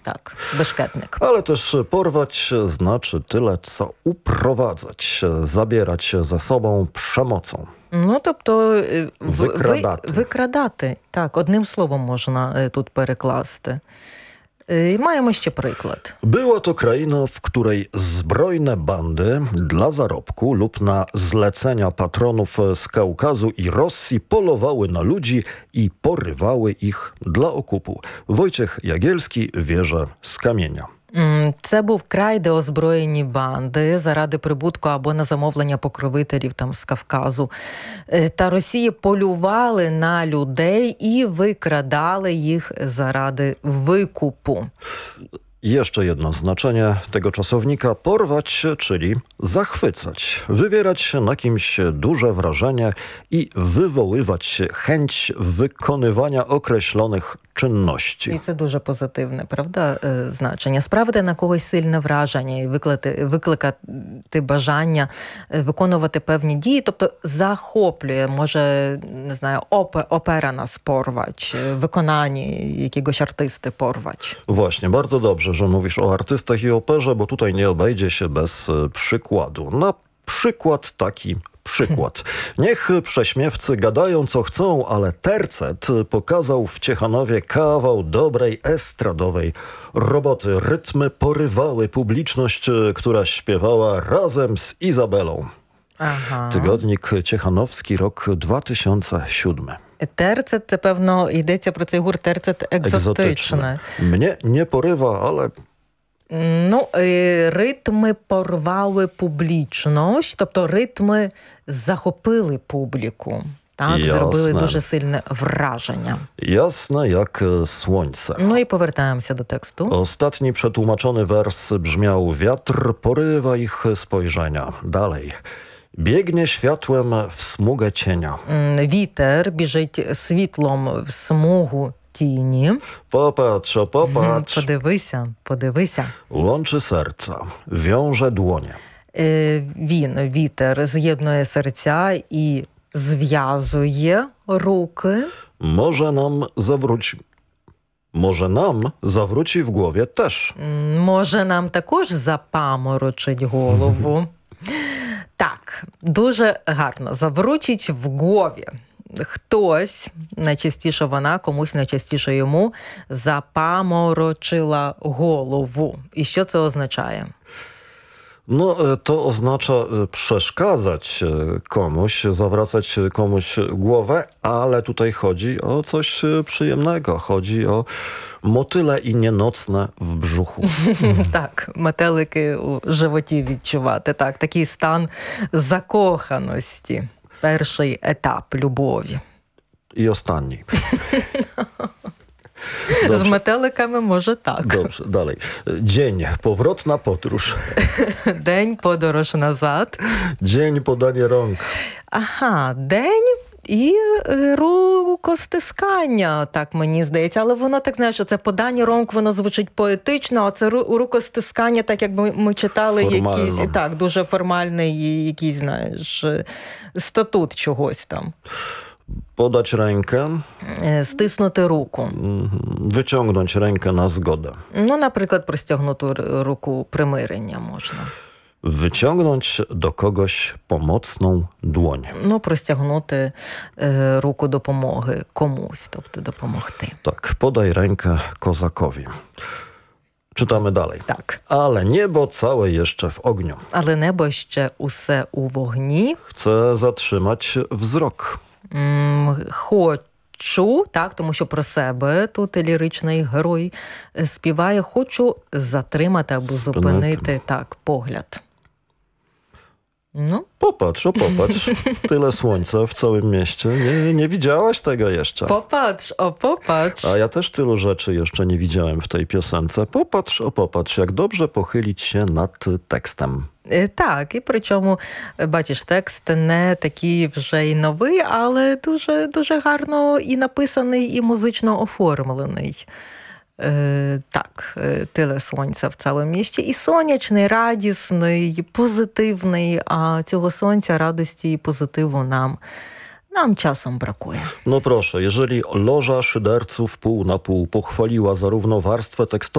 tak, beszkietnik. Ale też porwać znaczy tyle, co uprowadzać, zabierać ze sobą przemocą. Ну, тобто Викрадати. викрадати. Так, одним словом можна тут перекласти. І маємо ще приклад. Była to kraina, w której zbrojne bandy dla zarobku lub na zlecenia patronów z Kaukazu i Rosji polowały na ludzi i porywały ich dla okupu. Wojciech Jagielski, Wieże z kamienia. Це був край, де озброєні банди заради прибутку або на замовлення покровителів там з Кавказу та Росії полювали на людей і викрадали їх заради викупу. Jeszcze jedno znaczenie tego czasownika: porwać, czyli zachwycać, wywierać na kimś duże wrażenie i wywoływać chęć wykonywania określonych czynności. І це дуже позитивне, правда, значення. Справити на когось сильне враження і викликати бажання виконувати певні дії, тобто захоплює, може, не знаю, opera nas porwać, wykonanie jakiegoś artysty porwać. Właśnie, bardzo dobrze, że mówisz o artystach i operze, bo tutaj nie obejdzie się bez przykładu. Na przykład taki przykład. Niech prześmiewcy gadają co chcą, ale Tercet pokazał w Ciechanowie kawał dobrej estradowej roboty. Rytmy porywały publiczność, która śpiewała razem z Izabelą. Ага. Tygodnik Ciechanowski, rok 2007. Терцет, це, певно, йдеться про цей гурт терцет екзотичне. Mnie nie porywa, ale Ну, ритми порвали публічність, тобто ритми захопили публіку. Так, Ясне. зробили дуже сильне враження. jasne jak słońce. Ну і повертаємося до тексту. Ostatni przetłumaczony wers brzmiał: wiatr porywa ich spojrzenia. Dalej. Biegnie światłem w smugę cienia. Вітер біжить світлом в смугу тіні. Popatrz, o popatrz. Подивися, подивися. Łączy serca, wiąże dłonie. Вітер, з'єднує серця і зв'язує руки. Może nam zawróci w głowie też. Може, нам також запаморочить голову. Так, дуже гарно. Завручить в голові. Хтось, найчастіше вона, комусь найчастіше йому, запаморочила голову. І що це означає? No, to oznacza przeszkadzać komuś, zawracać komuś głowę, ale tutaj chodzi o coś przyjemnego. Chodzi o motyle i nienocne w brzuchu. Так, метелики у животі відчувати. Так, такий стан закоханості. Перший етап любові. I ostatni. З метеликами може так. Dobrze, dalej. Dzień, powrotna podróż. День, подорож назад. Dzień, podanie rąk. Ага, день і рукостискання, так мені здається. Але воно так, знаєш, що це подання рук, воно звучить поетично, а це рукостискання, так якби ми читали Формально. якийсь, і так, дуже формальний якийсь, знаєш, статут чогось там. Podać rękę, Стиснути руку. wyciągnąć rękę na zgodę. Ну, наприклад, простягнуту руку примирення можна. Wyciągnąć do kogoś pomocną dłoń. Ну, простягнути руку допомоги комусь, тобто допомогти. Tak, podaj rękę kozakowi. Czytamy dalej. Так. Ale niebo całe jeszcze w ogniu. Але небо ще усе у вогні. Chce zatrzymać wzrok. Хочу, так, тому що про себе тут ліричний герой співає, хочу затримати або зупинити, так, погляд. No. Popatrz, tyle słońca w całym mieście. Nie widziałaś tego jeszcze. Popatrz, popatrz. A ja też tylu rzeczy jeszcze nie widziałem w tej piosence. Popatrz, jak dobrze pochylić się nad tekstem. Так, і причому, бачиш, текст не такий вже й новий, але дуже, дуже гарно і написаний, і музично оформлений. Так, тиле сонця в цілому місті. І сонячний, радісний, позитивний, а цього сонця, радості і позитиву нам czasem brakuje. No proszę, jeżeli loża szyderców pół na pół pochwaliła zarówno warstwę tekstową,